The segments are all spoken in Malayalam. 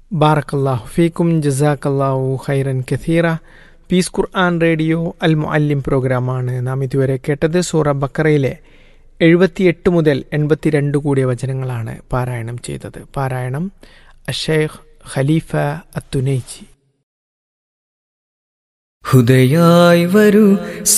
ബാറക്കല്ലാഹു ഫീക്കും ജസാക്കല്ലാഹു ഖൈറൻ കഥീറ. പീസ് ഖുർആൻ റേഡിയോ അൽ മുഅല്ലിം പ്രോഗ്രാമാണ് നാം ഇതുവരെ കേട്ടത്. സൂറ ബക്കറയിലെ 78 മുതൽ 82 കൂടിയ വചനങ്ങളാണ് പാരായണം ചെയ്തത്. പാരായണം അഷൈഖ് ഖലീഫ അത്തുനൈജി. ഹുദയായി വരൂ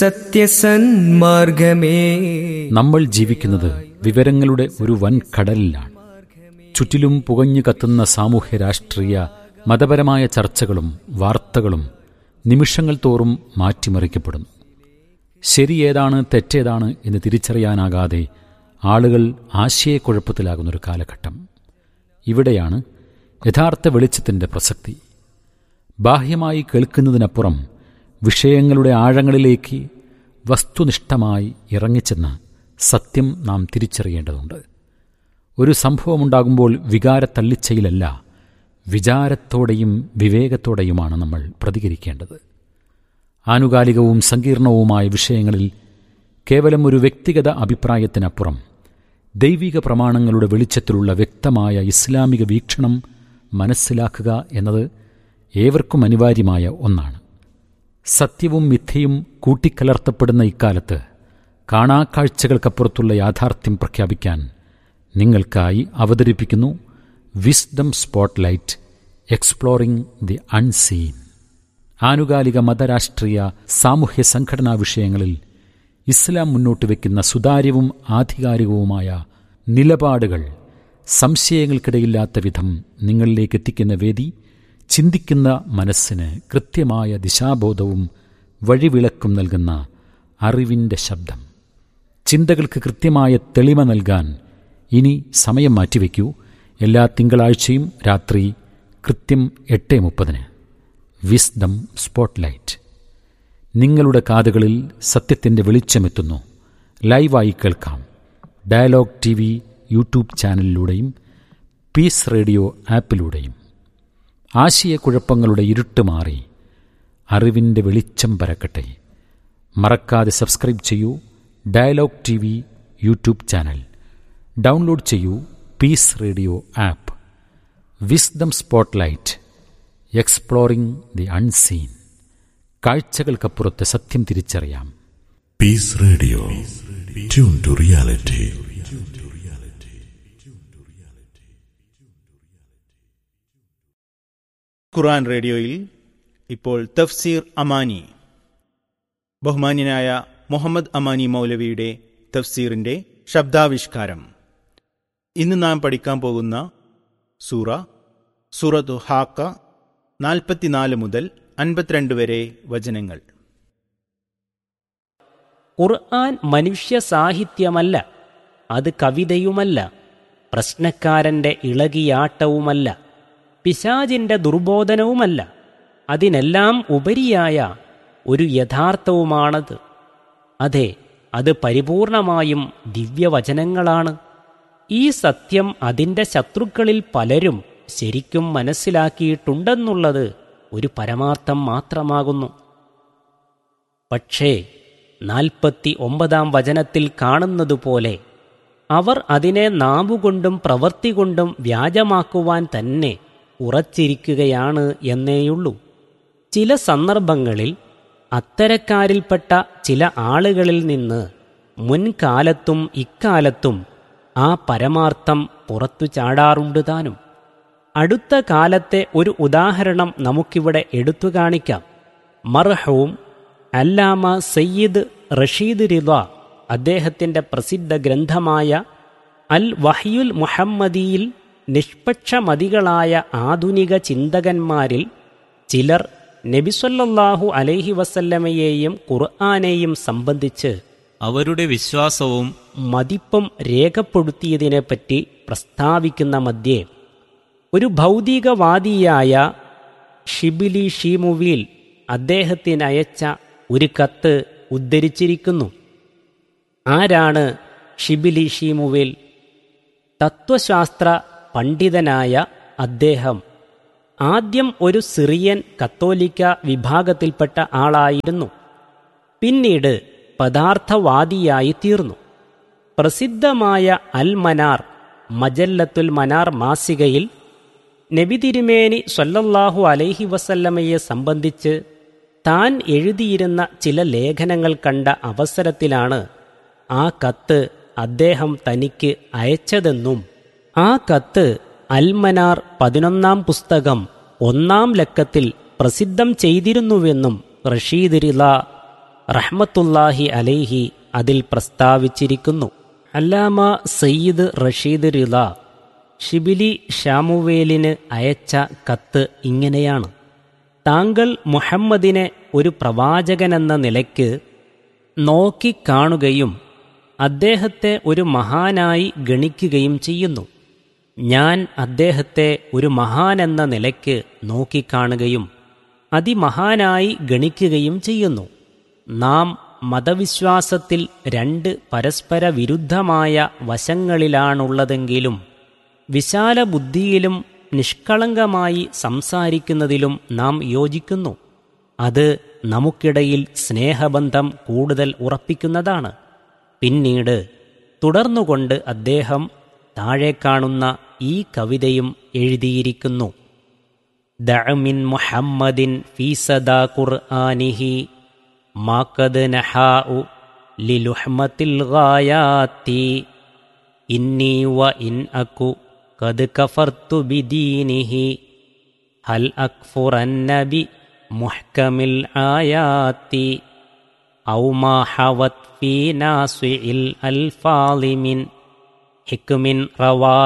സത്യസന്മാർഗമേ. നമ്മൾ ജീവിക്കുന്നത് വിവരങ്ങളുടെ ഒരു വൻ കടലിലാണ്. ചുറ്റിലും പുകഞ്ഞു കത്തുന്ന സാമൂഹ്യ രാഷ്ട്രീയ മതപരമായ ചർച്ചകളും വാർത്തകളും നിമിഷങ്ങൾ തോറും മാറ്റിമറിക്കപ്പെടുന്നു. ശരിയേതാണ് തെറ്റേതാണ് എന്ന് തിരിച്ചറിയാനാകാതെ ആളുകൾ ആശയക്കുഴപ്പത്തിലാകുന്നൊരു കാലഘട്ടം. ഇവിടെയാണ് യഥാർത്ഥ വെളിച്ചത്തിൻ്റെ പ്രസക്തി. ബാഹ്യമായി കേൾക്കുന്നതിനപ്പുറം വിഷയങ്ങളുടെ ആഴങ്ങളിലേക്ക് വസ്തുനിഷ്ഠമായി ഇറങ്ങിച്ചെന്ന് സത്യം നാം തിരിച്ചറിയേണ്ടതുണ്ട്. ഒരു സംഭവമുണ്ടാകുമ്പോൾ വികാരത്തള്ളിച്ചയിലല്ല, വിചാരത്തോടെയും വിവേകത്തോടെയുമാണ് നമ്മൾ പ്രതികരിക്കേണ്ടത്. ആനുകാലികവും സങ്കീർണവുമായ വിഷയങ്ങളിൽ കേവലം ഒരു വ്യക്തിഗത അഭിപ്രായത്തിനപ്പുറം ദൈവിക പ്രമാണങ്ങളുടെ വെളിച്ചത്തിലുള്ള വ്യക്തമായ ഇസ്ലാമിക വീക്ഷണം മനസ്സിലാക്കുക എന്നത് ഏവർക്കും അനിവാര്യമായ ഒന്നാണ്. സത്യവും മിഥ്യയും കൂട്ടിക്കലർത്തപ്പെടുന്ന ഇക്കാലത്ത് കാണാക്കാഴ്ചകൾക്കപ്പുറത്തുള്ള യാഥാർത്ഥ്യം പ്രഖ്യാപിക്കാൻ നിങ്ങൾക്കായി അവതരിപ്പിക്കുന്നു wisdom spotlight, exploring the unseen. ആനുകാലിക മതരാഷ്ട്രീയ സാമൂഹ്യ സംഘടനാ വിഷയങ്ങളിൽ ഇസ്ലാം മുന്നോട്ട് വയ്ക്കുന്ന സുതാര്യവും ആധികാരികവുമായ നിലപാടുകൾ സംശയങ്ങൾക്കിടയില്ലാത്ത വിധം നിങ്ങളിലേക്ക് എത്തിക്കുന്ന വേദി, ചിന്തിക്കുന്ന മനസ്സിന് കൃത്യമായ ദിശാബോധവും വഴിവിളക്കും നൽകുന്ന അറിവിൻ്റെ ശബ്ദം. ചിന്തകൾക്ക് കൃത്യമായ തെളിമ നൽകാൻ ഇനി സമയം മാറ്റിവെക്കൂ. എല്ലാ തിങ്കളാഴ്ചയും രാത്രി കൃത്യം 8:30 വിസ്ഡം സ്പോട്ട്ലൈറ്റ്. നിങ്ങളുടെ കാതുകളിൽ സത്യത്തിൻ്റെ വെളിച്ചമെത്തുന്നു. ലൈവായി കേൾക്കാം dialogue TV YouTube ചാനലിലൂടെയും piece radio ആപ്പിലൂടെയും. ആശയക്കുഴപ്പങ്ങളുടെ ഇരുട്ട് മാറി അറിവിൻ്റെ വെളിച്ചം പരക്കട്ടെ. മറക്കാതെ സബ്സ്ക്രൈബ് ചെയ്യൂ dialogue TV YouTube channel. Download ചെയ്യൂ piece radio app. Wisdom spotlight, exploring the unseen. കാഴ്ചകൾക്കപ്പുറത്തെ സത്യം തിരിച്ചറിയാം. Piece radio, tune to reality. ഖുർആൻ റേഡിയോയിൽ ഇപ്പോൾ തഫ്സീർ അമാനി, ബഹുമാന്യനായ മുഹമ്മദ് അമാനി മൗലവിയുടെ തഫ്സീറിൻ്റെ ശബ്ദാവിഷ്കാരം. ഇന്ന് നാം പഠിക്കാൻ പോകുന്ന സൂറത്തു ഹാക്ക 44 മുതൽ 52 വരെ വചനങ്ങൾ. ഖുർആൻ മനുഷ്യ സാഹിത്യമല്ല, അത് കവിതയുമല്ല, പ്രശ്നക്കാരൻ്റെ ഇളകിയാട്ടവുമല്ല, പിശാചിൻ്റെ ദുർബോധനവുമല്ല. അതിനെല്ലാം ഉപരിയായ ഒരു യഥാർത്ഥവുമാണത്. അതെ, അത് പരിപൂർണമായും ദിവ്യവചനങ്ങളാണ്. ഈ സത്യം അതിൻ്റെ ശത്രുക്കളിൽ പലരും ശരിക്കും മനസ്സിലാക്കിയിട്ടുണ്ടെന്നുള്ളത് ഒരു പരമാർത്ഥം മാത്രമാകുന്നു. പക്ഷേ 49-ാം വചനത്തിൽ കാണുന്നതുപോലെ അവർ അതിനെ നാവുകൊണ്ടും പ്രവൃത്തി കൊണ്ടും വ്യാജമാക്കുവാൻ തന്നെ ഉറച്ചിരിക്കുകയാണ് എന്നേയുള്ളൂ. ചില സന്ദർഭങ്ങളിൽ അത്തരക്കാരിൽപ്പെട്ട ചില ആളുകളിൽ നിന്ന് മുൻകാലത്തും ഇക്കാലത്തും ആ പരമാർത്ഥം പുറത്തു ചാടാറുണ്ട് താനും. അടുത്ത കാലത്തെ ഒരു ഉദാഹരണം നമുക്കിവിടെ എടുത്തു കാണിക്കാം. മർഹൂം അല്ലാമ സയ്യിദ് റഷീദ് റിള അദ്ദേഹത്തിൻ്റെ പ്രസിദ്ധ ഗ്രന്ഥമായ അൽ വഹ്യുൽ മുഹമ്മദിയിൽ നിഷ്പക്ഷമതികളായ ആധുനിക ചിന്തകന്മാരിൽ ചിലർ നബിസല്ലല്ലാഹു അലൈഹി വസല്ലമയെയും ഖുർആനെയും സംബന്ധിച്ച് അവരുടെ വിശ്വാസവും മതിപ്പും രേഖപ്പെടുത്തിയതിനെപ്പറ്റി പ്രസ്താവിക്കുന്ന മധ്യേ ഒരു ഭൗതികവാദിയായ ഷിബിലി ഷീമുവിൽ അദ്ദേഹത്തിനയച്ച ഒരു കത്ത് ഉദ്ധരിച്ചിരിക്കുന്നു. ആരാണ് ഷിബിലി ഷീമുവിൽ? തത്വശാസ്ത്ര പണ്ഡിതനായ അദ്ദേഹം ആദ്യം ഒരു സിറിയൻ കത്തോലിക്ക വിഭാഗത്തിൽപ്പെട്ട ആളായിരുന്നു. പിന്നീട് പദാർത്ഥവാദിയായി തീർന്നു. പ്രസിദ്ധമായ അൽ മനാർ, മജല്ലത്തുൽ മനാർ മാസികയിൽ നബി തിരുമേനി സ്വല്ലല്ലാഹു അലൈഹി വസല്ലമയെ സംബന്ധിച്ച് താൻ എഴുതിയിരുന്ന ചില ലേഖനങ്ങൾ കണ്ട അവസരത്തിലാണ് ആ കത്ത് അദ്ദേഹം തനിക്ക് അയച്ചതെന്നും ആ കത്ത് അൽമനാർ 11-ാം പുസ്തകം 1-ാം ലക്കത്തിൽ പ്രസിദ്ധം ചെയ്തിരുന്നുവെന്നും റഷീദ് റിള റഹ്മത്തുള്ളാഹി അലൈഹി അതിൽ പ്രസ്താവിച്ചിരിക്കുന്നു. അല്ലാമ സയ്യിദ് റഷീദ് റിള ഷിബിലി ഷാമുവേലിന് അയച്ച കത്ത് ഇങ്ങനെയാണ്: താങ്കൾ മുഹമ്മദിനെ ഒരു പ്രവാചകനെന്ന നിലയ്ക്ക് നോക്കിക്കാണുകയും അദ്ദേഹത്തെ ഒരു മഹാനായി ഗണിക്കുകയും ചെയ്യുന്നു. ഞാൻ അദ്ദേഹത്തെ ഒരു മഹാനെന്ന നിലയ്ക്ക് നോക്കിക്കാണുകയും അതിമഹാനായി ഗണിക്കുകയും ചെയ്യുന്നു. നാം മതവിശ്വാസത്തിൽ 2 പരസ്പര വിരുദ്ധമായ വശങ്ങളിലാണുള്ളതെങ്കിലും വിശാല ബുദ്ധിയിലും നിഷ്കളങ്കമായി സംസാരിക്കുന്നതിലും നാം യോജിക്കുന്നു. അത് നമുക്കിടയിൽ സ്നേഹബന്ധം കൂടുതൽ ഉറപ്പിക്കുന്നതാണ്. പിന്നീട് തുടർന്നുകൊണ്ട് അദ്ദേഹം താഴെ കാണുന്ന ഈ കവിതയും എഴുതിയിരിക്കുന്നു: ദഅമിൻ മുഹമ്മദിൻ ഫീ സദാ ഖുർആനിഹി മാഖദ് നഹാഉ ലിലുഹ്മത്തിൽ ഗായാത്തി ഇന്നി വ ഇൻ അകു ഖദ് കഫർതു ബിദീനിഹി ഹൽ അക്ഫുറന്ന ബി മുഹ്കമിൽ ആയാത്തി ഔ മാ ഹവത് ഫീ നാസിഇൽ അൽഫാളി മിൻ ഹിക്മിൻ റവാ